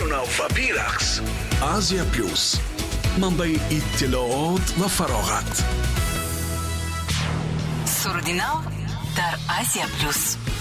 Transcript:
شنو و بیرقص. آسیا پلوس، منبع اطلاعات و فراغت. سرودینا در آسیا پلوس.